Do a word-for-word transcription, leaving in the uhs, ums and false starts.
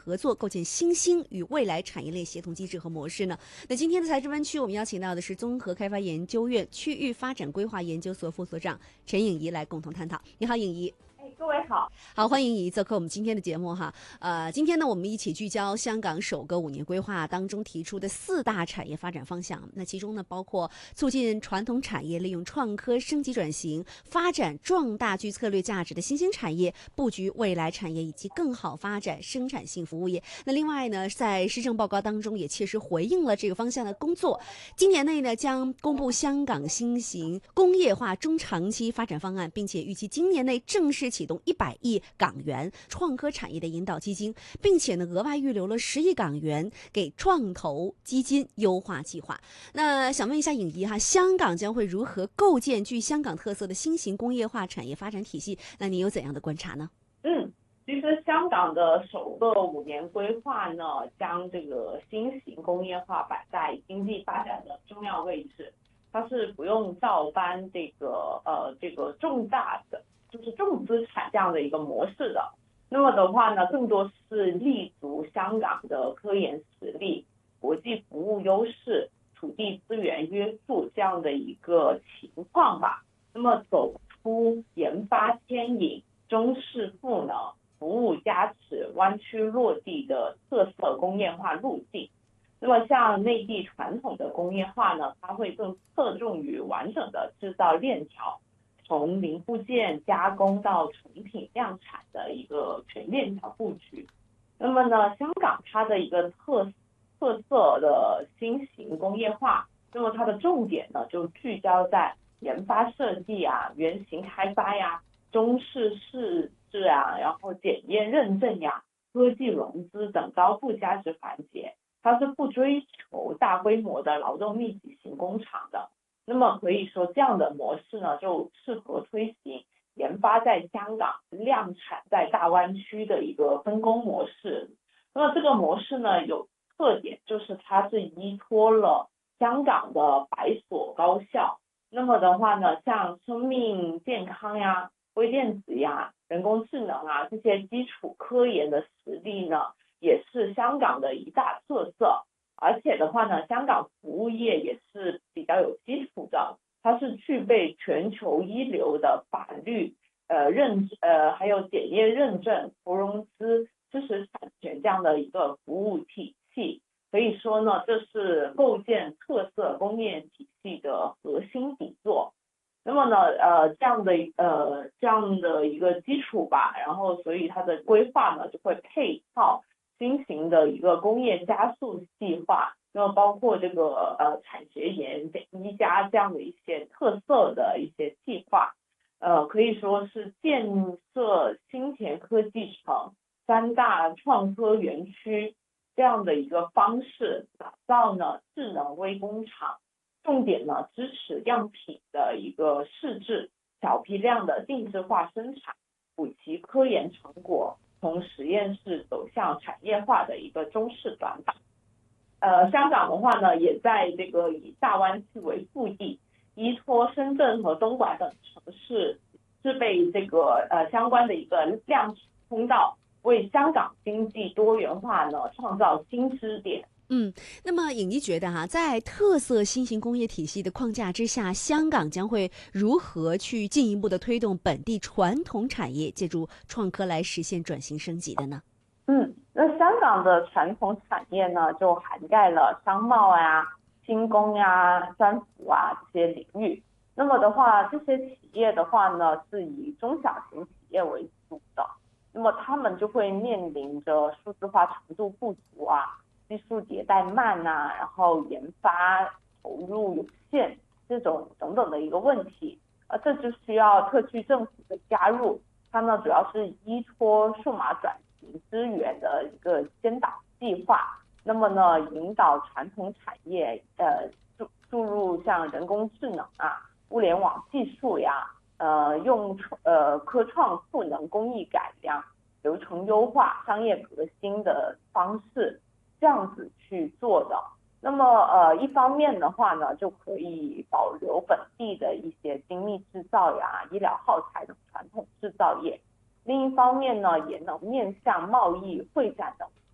合作，构建新兴与未来产业链协同机制和模式呢？那今天的财智湾区，我们邀请到的是综合开发研究院区域发展规划研究所副所长陈颖怡来共同探讨。你好，颖怡。 各位好， 好，欢迎颖怡做客我们今天的节目哈。呃，今天呢，我们一起聚焦香港首个五年规划当中提出的四大产业发展方向。那其中呢，包括促进传统产业利用创科升级转型，发展壮大具策略价值的新兴产业，布局未来产业，以及更好发展生产性服务业。那另外呢，在施政报告当中也切实回应了这个方向的工作。今年内呢，将公布香港新型工业化中长期发展方案，并且预期今年内正式启动一百亿港元创科产业的引导基金，并且呢额外预留了十亿港元给创投基金优化计划。那想问一下颖怡哈，香港将会如何构建具香港特色的新型工业化产业发展体系？那你有怎样的观察呢？ 嗯，其实香港的首个五年规划呢，将这个新型工业化摆在经济发展的重要位置，它是不用照搬这个呃这个重大的。就是重资产这样的一个模式的，那么的话呢，更多是立足香港的科研实力、国际服务优势、土地资源约束这样的一个情况吧。那么走出研发牵引、中式赋能、服务加持、湾区落地的特色工业化路径。那么像内地传统的工业化呢，它会更侧重于完整的制造链条。从零部件加工到成品量产的一个全链条布局。那么呢，香港它的一个特特色的新型工业化，那么它的重点呢就聚焦在研发设计啊、原型开发呀、中式试制啊，然后检验认证呀、科技融资等高附加值环节。它是不追求大规模的劳动密集型工厂的。那么可以说，这样的模式呢，就适合推行研发在香港、量产在大湾区的一个分工模式。那么这个模式呢，有特点就是它是依托了香港的百所高校。那么的话呢，像生命健康呀、微电子呀、人工智能啊这些基础科研的实力呢，也是香港的一大特色。而且的话呢，香港服务业也是比较有基础的，它是具备全球一流的法律呃认呃还有检验认证、投融资、知识产权这样的一个服务体系。可以说呢，这是构建特色工业体系的核心底座。那么呢，呃，这样的呃这样的一个基础吧，然后所以它的规划呢就会配套新型的一个工业加速计划，那么包括这个呃产学研、一加这样的一些特色的一些计划，呃可以说是建设新田科技城、三大创科园区这样的一个方式，打造呢智能微工厂，重点呢支持样品的一个试制、小批量的定制化生产，补齐科研成果。从实验室走向产业化的一个中式短板。呃，香港的话呢，也在这个以大湾区为腹地，依托深圳和东莞等城市，制备这个呃相关的一个量通道，为香港经济多元化呢创造新支点。 嗯，那么颖怡觉得哈，在特色新型工业体系的框架之下，香港将会如何去进一步的推动本地传统产业借助创科来实现转型升级的呢？ 嗯，那香港的传统产业呢，就涵盖了商贸啊、轻工呀、专服啊这些领域。那么的话，这些企业的话呢，是以中小型企业为主的，那么他们就会面临着数字化程度不足啊。技术迭代慢啊，然后研发投入有限，这种等等的一个问题，呃，这就需要特区政府的加入。它呢，主要是依托数码转型资源的一个先导计划，那么呢，引导传统产业呃注注入像人工智能啊、物联网技术呀，呃，用呃科创赋能、工艺改良、流程优化、商业革新的方式。这样子去做的，那么呃一方面的话呢，就可以保留本地的一些精密制造呀、医疗耗材等传统制造业；另一方面呢，也能面向贸易会展等